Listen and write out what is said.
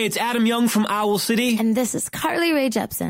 Hey, it's Adam Young from Owl City. And this is Carly Rae Jepsen.